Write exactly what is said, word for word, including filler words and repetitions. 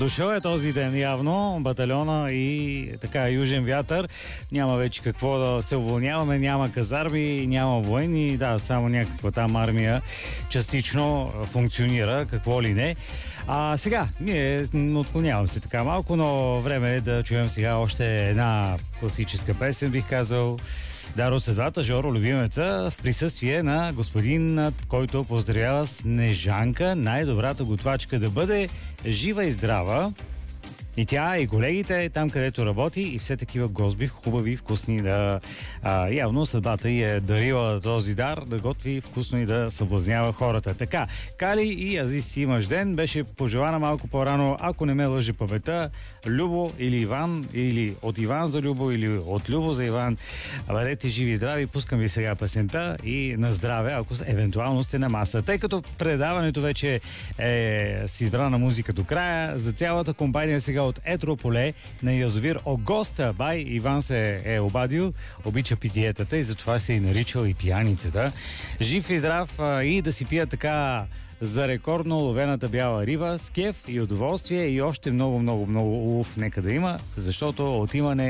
Дошъл е този ден явно, батальона и така Южен вятър. Няма вече какво да се уволняваме, няма казарми, няма военни, да, само някаква там армия частично функционира, какво ли не. А сега, ние отклонявам се така малко, но време е да чуем сега още една класическа песен, бих казал. Дар от съдбата, Жоро Любимеца, в присъствие на господин, който поздравява Снежанка, най-добрата готвачка да бъде жива и здрава. И тя, и колегите, там където работи, и все такива гозби, хубави, вкусни, да... А, явно съдбата й е дарила този дар, да готви вкусно и да съблазнява хората. Така, Кали и Азис си имаш ден, беше пожелана малко по-рано, ако не ме лъже паметта, Любо или Иван, или от Иван за Любо, или от Любо за Иван. Бъдете живи и здрави, пускам ви сега песента и на здраве, ако евентуално сте на маса. Тъй като предаването вече е с избрана музика до края, за цялата компания сега от Етрополе на язовир Огоста. Бай Иван се е обадил, обича питиетата и затова се е наричал и пияницата. Жив и здрав а, и да си пия така за рекордно ловената бяла риба с кеф и удоволствие и още много, много, много улов нека да има, защото отиване